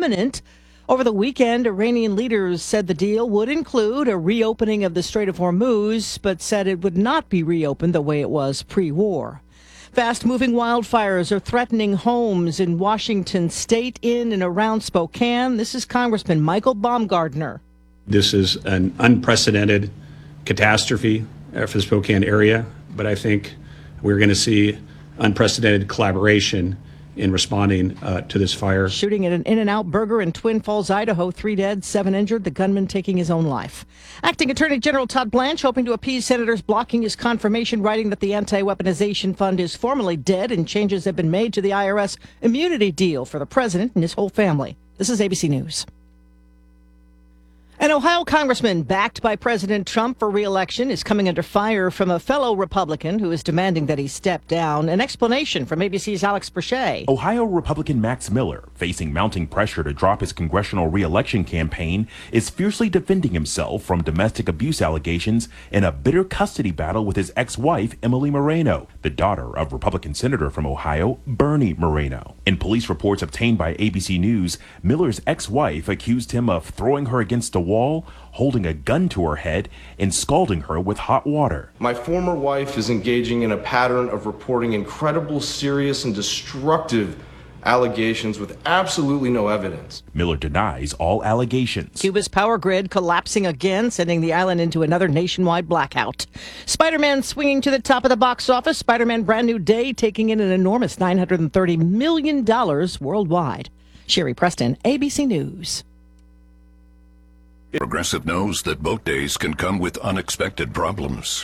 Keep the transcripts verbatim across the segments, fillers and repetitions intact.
imminent. Over the weekend, Iranian leaders said the deal would include a reopening of the Strait of Hormuz, but said it would not be reopened the way it was pre-war. Fast-moving wildfires are threatening homes in Washington state in and around Spokane. This is Congressman Michael Baumgardner. This is an unprecedented catastrophe for the Spokane area, but I think we're going to see unprecedented collaboration in responding uh, to this fire. Shooting at an In-N-Out Burger in Twin Falls, Idaho. Three dead, seven injured. The gunman taking his own life. Acting Attorney General Todd Blanche hoping to appease senators blocking his confirmation, writing that the Anti-Weaponization Fund is formally dead and changes have been made to the I R S immunity deal for the president and his whole family. This is A B C News. An Ohio congressman backed by President Trump for re-election is coming under fire from a fellow Republican who is demanding that he step down. An explanation from A B C's Alex Brachet. Ohio Republican Max Miller, facing mounting pressure to drop his congressional re-election campaign, is fiercely defending himself from domestic abuse allegations in a bitter custody battle with his ex-wife, Emily Moreno, the daughter of Republican Senator from Ohio, Bernie Moreno. In police reports obtained by A B C News, Miller's ex-wife accused him of throwing her against a wall, holding a gun to her head, and scalding her with hot water. My former wife is engaging in a pattern of reporting incredible, serious, and destructive allegations with absolutely no evidence. Miller denies all allegations. Cuba's power grid collapsing again, sending the island into another nationwide blackout. Spider-Man swinging to the top of the box office. Spider-Man Brand New Day taking in an enormous nine hundred thirty million dollars worldwide. Sherry Preston, A B C News. Progressive knows that boat days can come with unexpected problems.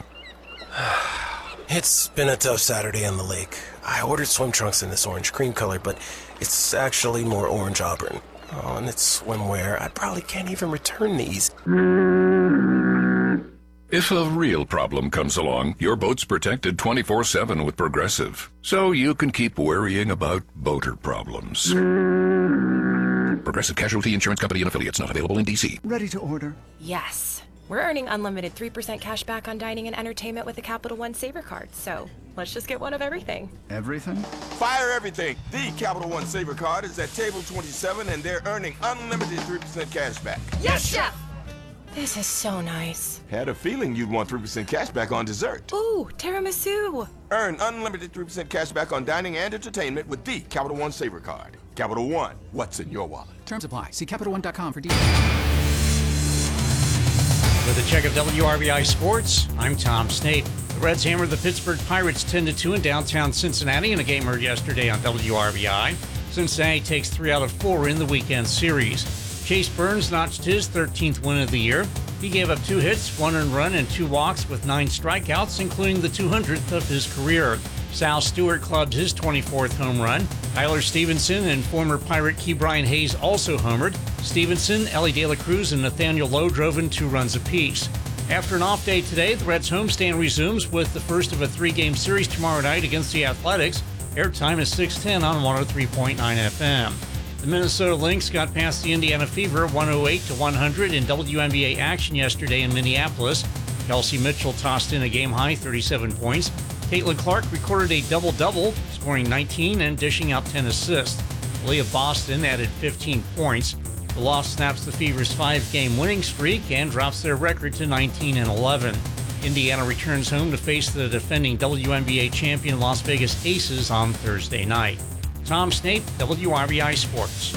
It's been a tough Saturday on the lake. I ordered swim trunks in this orange cream color, but it's actually more orange auburn. Oh, and it's swimwear. I probably can't even return these. If a real problem comes along, your boat's protected twenty-four seven with Progressive, so you can keep worrying about boater problems. Progressive Casualty Insurance Company and Affiliates, not available in D C. Ready to order? Yes. We're earning unlimited three percent cash back on dining and entertainment with the Capital One Saver Card, so let's just get one of everything. Everything? Fire everything! The Capital One Saver Card is at table twenty-seven, and they're earning unlimited three percent cash back. Yes, Chef! This is so nice. Had a feeling you'd want three percent cash back on dessert. Ooh, tiramisu! Earn unlimited three percent cash back on dining and entertainment with the Capital One Saver Card. Capital One, what's in your wallet? Terms apply. See Capital One dot com for details. With a check of W R B I Sports, I'm Tom Snape. The Reds hammered the Pittsburgh Pirates ten to two in downtown Cincinnati in a game heard yesterday on W R B I. Cincinnati takes three out of four in the weekend series. Chase Burns notched his thirteenth win of the year. He gave up two hits, one earned run, and two walks with nine strikeouts, including the two hundredth of his career. Sal Stewart clubbed his twenty-fourth home run. Tyler Stevenson and former Pirate Ke'Bryan Hayes also homered. Stevenson, Ellie De La Cruz, and Nathaniel Lowe drove in two runs apiece. After an off day today, the Reds homestand resumes with the first of a three-game series tomorrow night against the Athletics. Airtime is six ten on one oh three point nine F M. The Minnesota Lynx got past the Indiana Fever one oh eight to one hundred in W N B A action yesterday in Minneapolis. Kelsey Mitchell tossed in a game-high thirty-seven points. Caitlin Clark recorded a double-double, scoring nineteen and dishing out ten assists. Leah Boston added fifteen points. The loss snaps the Fever's five-game winning streak and drops their record to nineteen and eleven. Indiana returns home to face the defending W N B A champion Las Vegas Aces on Thursday night. Tom Snape, W R B I Sports.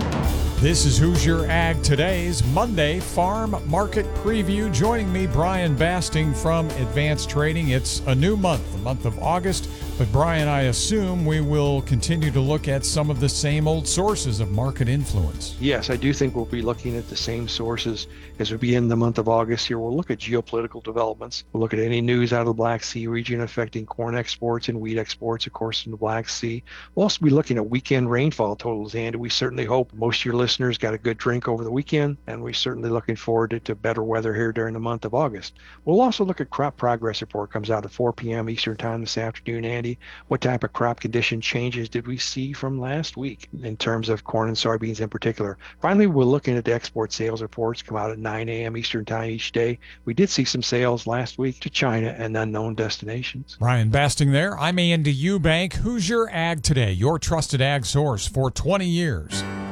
This is Who's Your Ag Today's Monday Farm Market Preview. Joining me, Brian Basting from Advanced Trading. It's a new month, the month of August. But Brian, I assume we will continue to look at some of the same old sources of market influence. Yes, I do think we'll be looking at the same sources as we begin the month of August here. We'll look at geopolitical developments. We'll look at any news out of the Black Sea region affecting corn exports and wheat exports, of course, in the Black Sea. We'll also be looking at weekend rainfall totals, and we certainly hope most of your listeners got a good drink over the weekend, and we're certainly looking forward to, to better weather here during the month of August. We'll also look at crop progress report. Comes out at four p.m. Eastern time this afternoon, Andy. What type of crop condition changes did we see from last week in terms of corn and soybeans in particular? Finally, we're looking at the export sales reports come out at nine a.m. Eastern time each day. We did see some sales last week to China and unknown destinations. Brian Basting there. I'm Andy Eubank. Who's Your Ag Today? Your trusted ag source for twenty years.